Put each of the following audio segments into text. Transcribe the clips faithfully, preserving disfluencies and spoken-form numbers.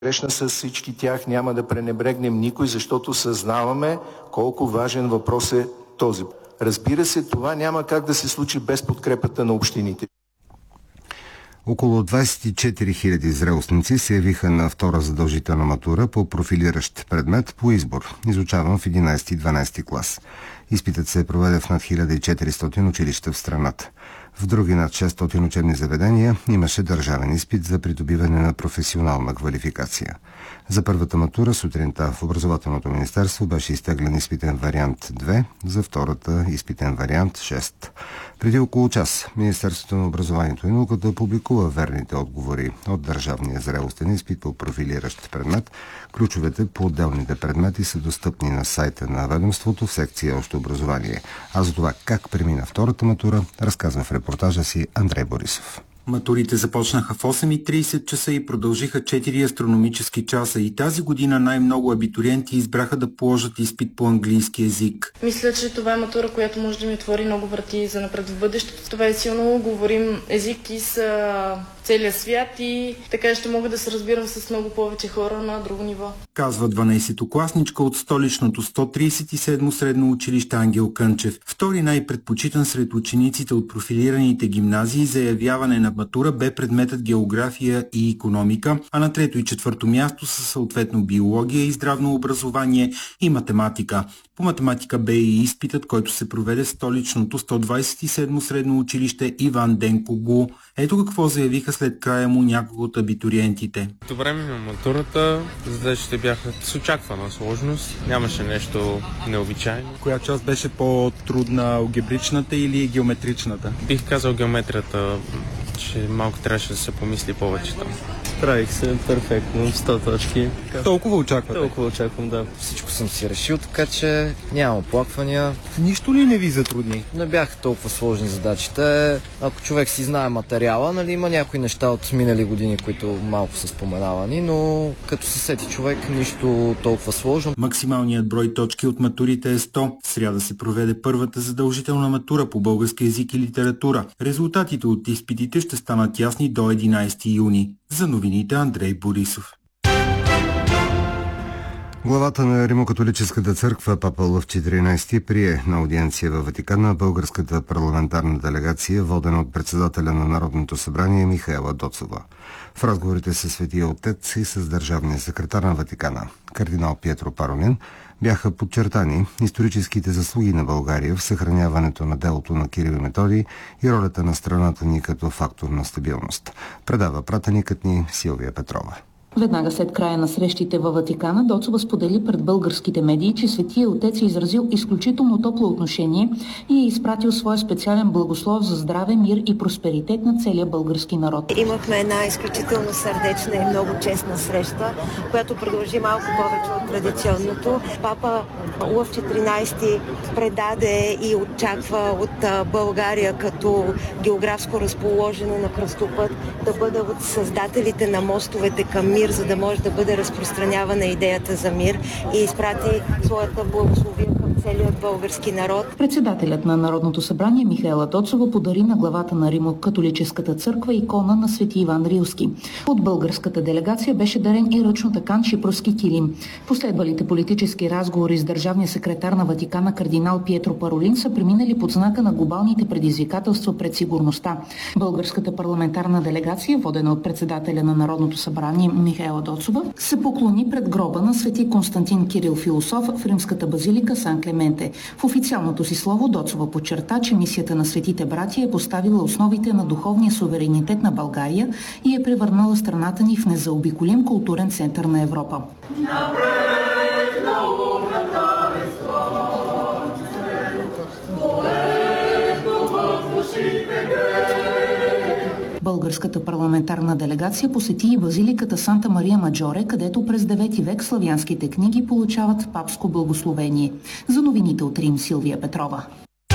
Срещна с всички тях, няма да пренебрегнем никой, защото съзнаваме колко важен въпрос е този. Разбира се, това няма как да се случи без подкрепата на общините. Около двадесет и четири хиляди зрелостници се явиха на втора задължителна матура по профилиращ предмет по избор, изучаван в единадесети и дванадесети клас. Изпитът се проведе в над хиляда и четиристотин училища в страната. В други над шестстотин учебни заведения имаше държавен изпит за придобиване на професионална квалификация. За първата матура сутринта в Образователното министерство беше изтеглен изпитен вариант две, за втората изпитен вариант шест. Преди около час Министерството на образованието и науката публикува верните отговори от държавния зрелостен изпит по профилиращ предмет. Ключовете по отделните предмети са достъпни на сайта на ведомството в секция Общо образование. А за това как премина втората матура, разказва в репортажа си Андрей Борисов. Матурите започнаха в осем и тридесет часа и продължиха четири астрономически часа. И тази година най-много абитуриенти избраха да положат изпит по английски език. Мисля, че това е матура, която може да ми отвори много врати за напред в бъдещето. Това е силно, говорим език из целия свят и така ще мога да се разбирам с много повече хора на друго ниво. Казва дванадесетокласничка от столичното сто тридесет и седмо средно училище Ангел Кънчев. Втори най-предпочитан сред учениците от профилираните гимназии за явяване на матура бе предметът география и икономика, а на трето и четвърто място са съответно биология и здравно образование и математика. По математика бе и изпитът, който се проведе в столичното сто двадесет и седмо средно училище Иван Денко Гу. Ето какво заявиха след края му няколко от абитуриентите. По време на матурата задачите бяха с очаквана сложност, нямаше нещо необичайно. Коя част беше по-трудна, алгебричната или геометричната? Бих казал геометрията, че малко трябваше да се помисли повече там. Справих се перфектно, сто точки. Толкова очаквате? Толкова очаквам, да. Всичко съм си решил, така че нямам оплаквания. Нищо ли не ви затрудни? Не бяха толкова сложни задачите. Ако човек си знае материала, нали, има някои неща от минали години, които малко са споменавани, но като се сети човек, нищо толкова сложно. Максималният брой точки от матурите е сто. В сряда се проведе първата задължителна матура по български език и литература. Резултатите от изпитите ще станат ясни до единадесети юни. За новините Андрей Борисов. Главата на Римокатолическата църква Папа Лъв четиринадесети прие на аудиенция във Ватикана българската парламентарна делегация, водена от председателя на Народното събрание Михаела Доцова. В разговорите със Светия Отец и с държавния секретар на Ватикана, кардинал Пиетро Паролин, бяха подчертани историческите заслуги на България в съхраняването на делото на Кирил и Методий и ролята на страната ни като фактор на стабилност. Предава пратеникът ни Силвия Петрова. Веднага след края на срещите във Ватикана, Доцова сподели пред българските медии, че Светия Отец е изразил изключително топло отношение и е изпратил своя специален благослов за здраве, мир и просперитет на целия български народ. Имахме една изключително сърдечна и много честна среща, която продължи малко повече от традиционното. Папа Лъв четиринадесети предаде и очаква от България като географско разположено на кръстопът да бъде от създателите на мостовете към мир, за да може да бъде разпространявана идеята за мир и изпрати своята благословия към целият български народ. Председателят на Народното събрание Михаела Доцова подари на главата на Римо-католическата църква икона на Свети Иван Рилски. От българската делегация беше дарен и ръчно такан шипърски килим. Последвалите политически разговори с държавния секретар на Ватикана кардинал Пиетро Паролин са преминали под знака на глобалните предизвикателства пред сигурността. Българската парламентарна делегация, водена от председателя на Народното събрание Михаела Доцова, се поклони пред гроба на свети Константин Кирил Философ в римската базилика Сан Клементе. В официалното си слово Доцова подчерта, че мисията на светите братия е поставила основите на духовния суверенитет на България и е превърнала страната ни в незаобиколим културен център на Европа. Българската парламентарна делегация посети и базиликата Санта Мария Маджоре, където през девети век славянските книги получават папско благословение. За новините от Рим, Силвия Петрова.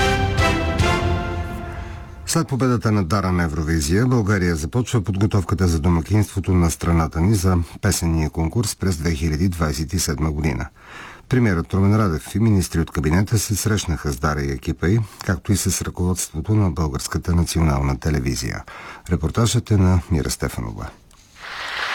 След победата на Дара на Евровизия, България започва подготовката за домакинството на страната ни за песенния конкурс през две хиляди двадесет и седма година. Премиерът Румен Радев и министри от кабинета се срещнаха с Дара и екипа й, както и с ръководството на Българската национална телевизия. Репортажът е на Мира Стефанова.